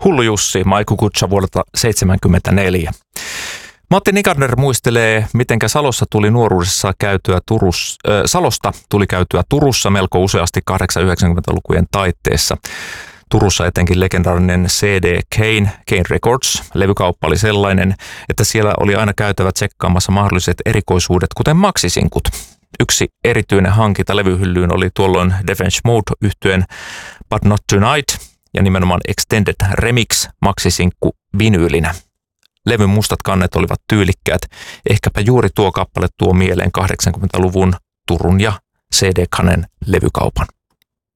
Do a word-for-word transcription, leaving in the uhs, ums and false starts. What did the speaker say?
Hullu Jussi, Maiku Kutsa vuodelta seitsemänkymmentäneljä. Matti Nikander muistelee, mitenkä Salossa tuli nuoruudessa käytyä Turus, äh, Salosta tuli käytyä Turussa melko useasti kahdeksankymmentä-yhdeksänkymmentälukujen taitteessa. Turussa etenkin legendaarinen C D Kane, Kane Records, levykauppa oli sellainen, että siellä oli aina käytävä tsekkaamassa mahdolliset erikoisuudet, kuten maksisinkut. Yksi erityinen hankinta levyhyllyyn oli tuolloin Depeche Mode-yhtyeen But Not Tonight ja nimenomaan Extended Remix maksisinkku vinyylinä. Levyn mustat kannet olivat tyylikkäät, ehkäpä juuri tuo kappale tuo mieleen kahdeksankymmentäluvun Turun ja C D-kanen levykaupan.